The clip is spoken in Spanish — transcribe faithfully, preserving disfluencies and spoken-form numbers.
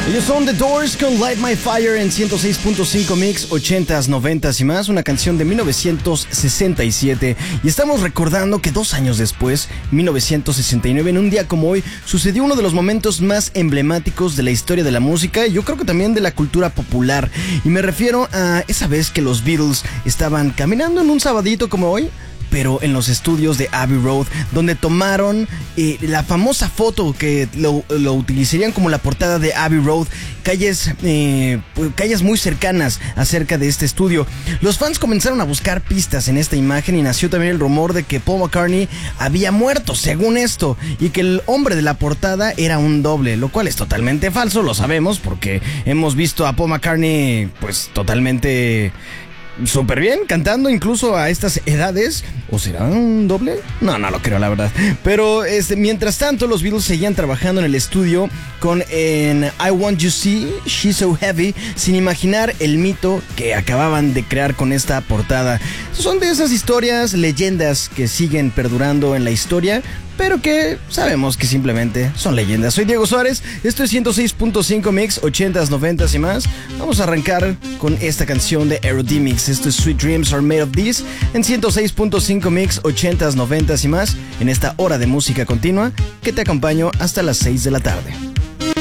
Ellos son The Doors con Light My Fire en ciento seis punto cinco Mix, ochentas, noventas y más, una canción de mil novecientos sesenta y siete. Y estamos recordando que dos años después, mil novecientos sesenta y nueve, en un día como hoy, sucedió uno de los momentos más emblemáticos de la historia de la música y yo creo que también de la cultura popular. Y me refiero a esa vez que los Beatles estaban caminando en un sabadito como hoy, pero en los estudios de Abbey Road, donde tomaron eh, la famosa foto que lo, lo utilizarían como la portada de Abbey Road, calles, eh, calles muy cercanas acerca de este estudio. Los fans comenzaron a buscar pistas en esta imagen y nació también el rumor de que Paul McCartney había muerto, según esto, y que el hombre de la portada era un doble, lo cual es totalmente falso, lo sabemos, porque hemos visto a Paul McCartney pues totalmente súper bien, cantando incluso a estas edades. ¿O será un doble? No, no lo creo, la verdad. Pero este, mientras tanto, los Beatles seguían trabajando en el estudio con en I Want You See, She's So Heavy, sin imaginar el mito que acababan de crear con esta portada. Son de esas historias, leyendas que siguen perdurando en la historia, pero que sabemos que simplemente son leyendas. Soy Diego Suárez, esto es ciento seis punto cinco Mix, ochentas, noventas y más. Vamos a arrancar con esta canción de Aerodemix. Esto es Sweet Dreams Are Made of This en ciento seis punto cinco Mix, ochentas, noventas y más, en esta hora de música continua que te acompaño hasta las seis de la tarde.